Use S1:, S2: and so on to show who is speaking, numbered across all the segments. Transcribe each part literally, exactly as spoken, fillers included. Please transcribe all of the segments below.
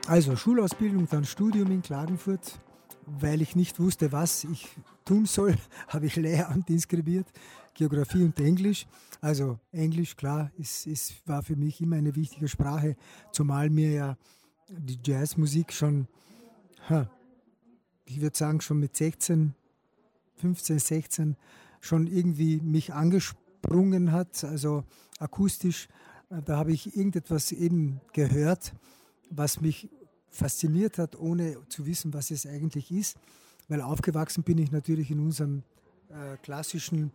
S1: Also Schulausbildung, dann Studium in Klagenfurt. Weil ich nicht wusste, was ich tun soll, habe ich Lehramt inskribiert, Geografie und Englisch. Also Englisch, klar, ist, ist, war für mich immer eine wichtige Sprache, zumal mir ja die Jazzmusik schon, ha, ich würde sagen, schon mit sechzehn, fünfzehn, sechzehn schon irgendwie mich angesprungen hat, also akustisch. Da habe ich irgendetwas eben gehört, was mich fasziniert hat, ohne zu wissen, was es eigentlich ist. Weil aufgewachsen bin ich natürlich in unserem äh, klassischen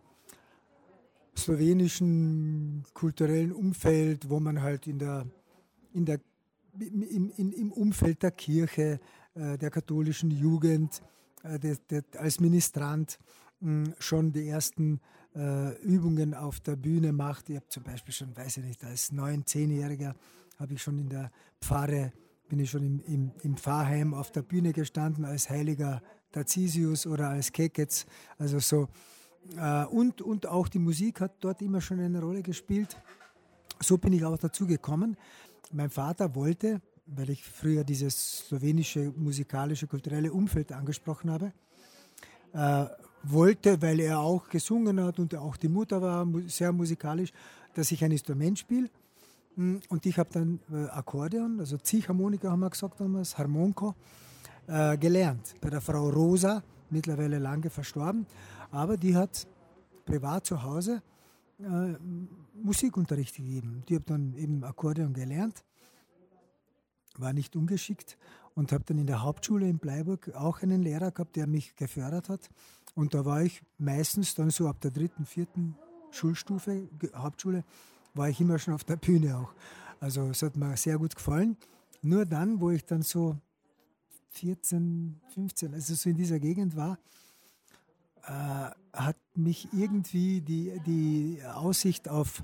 S1: slowenischen kulturellen Umfeld, wo man halt in der, in der, im, in, im Umfeld der Kirche, äh, der katholischen Jugend, äh, de, de, als Ministrant mh, schon die ersten äh, Übungen auf der Bühne macht. Ich habe zum Beispiel schon, weiß ich nicht, als neun-, zehnjähriger habe ich schon in der Pfarre bin ich schon im, im, im Pfarrheim auf der Bühne gestanden als heiliger Tarcisius oder als Keketz. Also so. Äh, und, und auch die Musik hat dort immer schon eine Rolle gespielt. So bin ich auch dazu gekommen. Mein Vater wollte, weil ich früher dieses slowenische musikalische, kulturelle Umfeld angesprochen habe, äh, wollte, weil er auch gesungen hat und auch die Mutter war sehr musikalisch, dass ich ein Instrument spiele. Und ich habe dann äh, Akkordeon, also Ziehharmonika haben wir gesagt damals, Harmoniko, äh, gelernt. Bei der Frau Rosa, mittlerweile lange verstorben, aber die hat privat zu Hause äh, Musikunterricht gegeben. Die habe dann eben Akkordeon gelernt, war nicht ungeschickt und habe dann in der Hauptschule in Bleiburg auch einen Lehrer gehabt, der mich gefördert hat. Und da war ich meistens dann so ab der dritten, vierten Schulstufe, Hauptschule, war ich immer schon auf der Bühne auch. Also es hat mir sehr gut gefallen. Nur dann, wo ich dann so vierzehn, fünfzehn, also so in dieser Gegend war, äh, hat mich irgendwie die, die Aussicht auf,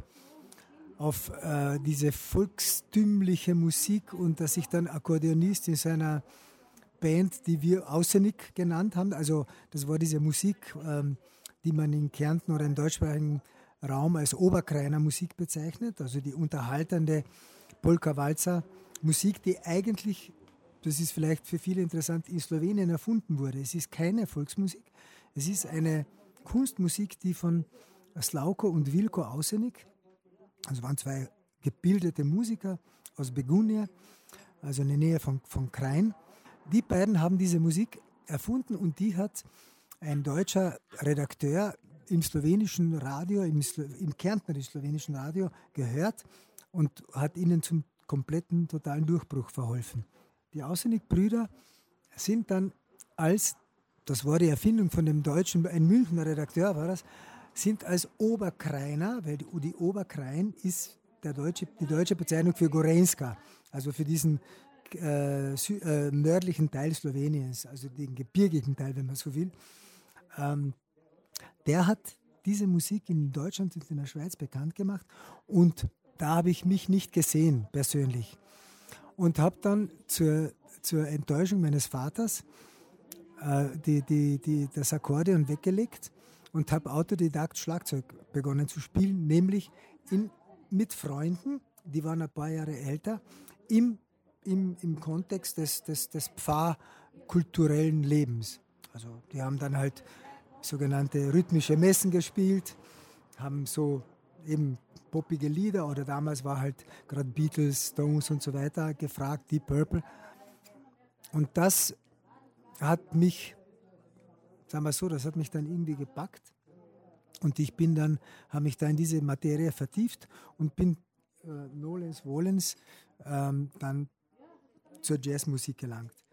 S1: auf äh, diese volkstümliche Musik und dass ich dann Akkordeonist in seiner Band, die wir Außenig genannt haben, also das war diese Musik, ähm, die man in Kärnten oder im deutschsprachigen Raum als Oberkreiner Musik bezeichnet, also die unterhaltende Polka-Walzer-Musik, die eigentlich, das ist vielleicht für viele interessant, in Slowenien erfunden wurde. Es ist keine Volksmusik, es ist eine Kunstmusik, die von Slavko und Vilko Ausenik, also waren zwei gebildete Musiker aus Begunje, also in der Nähe von, von Krain, die beiden haben diese Musik erfunden und die hat ein deutscher Redakteur im slowenischen Radio, im, Slo- im kärntnerisch-slowenischen Radio gehört und hat ihnen zum kompletten, totalen Durchbruch verholfen. Die Ausenig-Brüder sind dann als, das war die Erfindung von dem deutschen, ein Münchner Redakteur war das, sind als Oberkrainer, weil die, die Oberkrain ist der deutsche, die deutsche Bezeichnung für Gorenska, also für diesen äh, sü- äh, nördlichen Teil Sloweniens, also den gebirgigen Teil, wenn man so will. Ähm, Der hat diese Musik in Deutschland und in der Schweiz bekannt gemacht und da habe ich mich nicht gesehen, persönlich. Und habe dann zur, zur Enttäuschung meines Vaters äh, die, die, die, das Akkordeon weggelegt und habe autodidakt Schlagzeug begonnen zu spielen, nämlich in, mit Freunden, die waren ein paar Jahre älter, im, im, im Kontext des, des, des pfarrkulturellen Lebens. Also die haben dann halt sogenannte rhythmische Messen gespielt, haben so eben poppige Lieder oder damals war halt gerade Beatles, Stones und so weiter gefragt, Deep Purple. Und das hat mich, sagen wir so, das hat mich dann irgendwie gepackt und ich bin dann, habe mich da in diese Materie vertieft und bin äh, nolens volens ähm, dann zur Jazzmusik gelangt.